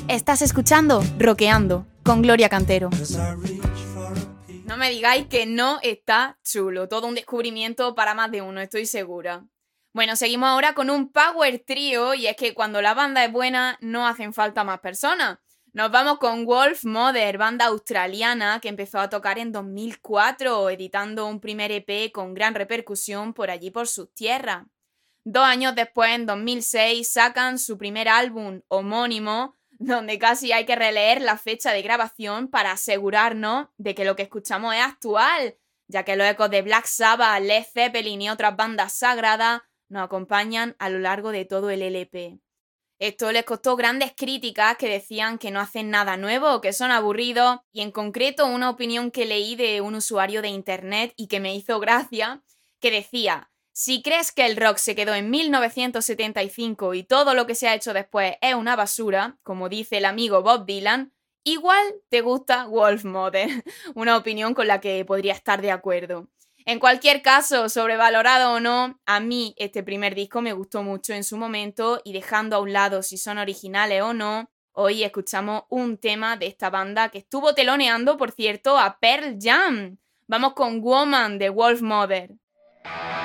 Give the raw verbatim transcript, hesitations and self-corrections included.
Estás escuchando Rockeando con Gloria Cantero. No me digáis que no está chulo. Todo un descubrimiento para más de uno, estoy segura. Bueno, seguimos ahora con un power trio y es que cuando la banda es buena no hacen falta más personas. Nos vamos con Wolf Mother, banda australiana que empezó a tocar en dos mil cuatro, editando un primer E P con gran repercusión por allí por sus tierras. Dos años después, en dos mil seis, sacan su primer álbum homónimo, donde casi hay que releer la fecha de grabación para asegurarnos de que lo que escuchamos es actual, ya que los ecos de Black Sabbath, Led Zeppelin y otras bandas sagradas nos acompañan a lo largo de todo el L P. Esto les costó grandes críticas que decían que no hacen nada nuevo, que son aburridos, y en concreto una opinión que leí de un usuario de internet y que me hizo gracia, que decía: si crees que el rock se quedó en mil novecientos setenta y cinco y todo lo que se ha hecho después es una basura, como dice el amigo Bob Dylan, igual te gusta Wolf Mother. Una opinión con la que podría estar de acuerdo. En cualquier caso, sobrevalorado o no, a mí este primer disco me gustó mucho en su momento y dejando a un lado si son originales o no, hoy escuchamos un tema de esta banda que estuvo teloneando, por cierto, a Pearl Jam. Vamos con Woman de Wolf Mother.